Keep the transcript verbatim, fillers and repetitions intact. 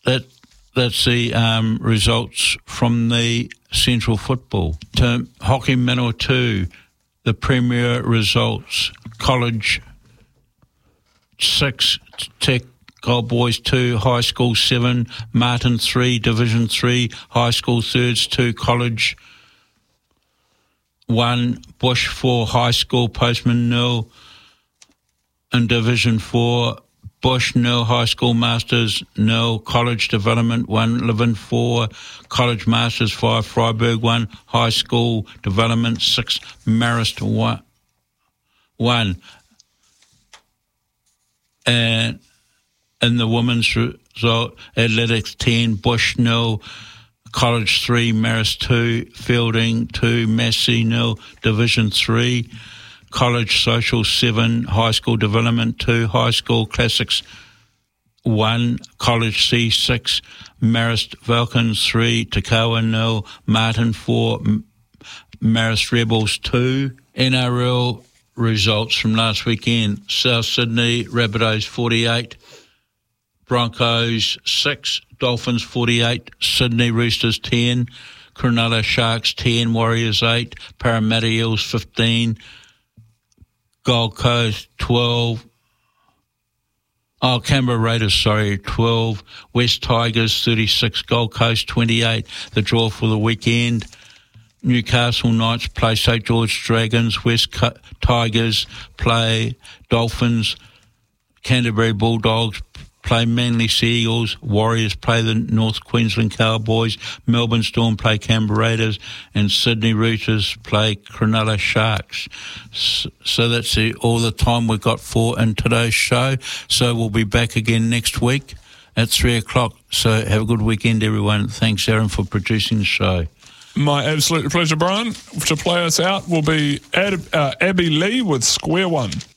that that's the um, results from the Central Football. To Hockey Manawatu, the Premier results: College six, Tech Gold Boys two, High School seven, Martin three, Division three, High School thirds two, College one, Bush four, High School Postman nil, and Division four, Bush nil, High School Masters nil, College Development one, Livin four, College Masters five, Freiburg one, High School Development six, Marist one, one. And in the women's result, Athletics ten, Bush nil, College three, Marist two, Fielding two, Massey nil, Division three, College Social seven, High School Development two, High School Classics one, College C six, Marist Falcons three, Takawa nil, Martin four, Marist Rebels two. N R L results from last weekend: South Sydney Rabbitohs forty-eight, Broncos six, Dolphins forty-eight, Sydney Roosters ten, Cronulla Sharks ten, Warriors eight, Parramatta Eels fifteen, Gold Coast twelve, oh, Canberra Raiders, sorry, twelve, West Tigers thirty-six, Gold Coast twenty-eight. The draw for the weekend: Newcastle Knights play St George Dragons, West Tigers play Dolphins, Canterbury Bulldogs play Manly Sea Eagles, Warriors play the North Queensland Cowboys, Melbourne Storm play Canberra Raiders, and Sydney Roosters play Cronulla Sharks. So that's the, all the time we've got for in today's show. So we'll be back again next week at three o'clock. So have a good weekend, everyone. Thanks, Aaron, for producing the show. My absolute pleasure, Brian. To play us out will be Ad, uh, Abby Lee with Square One.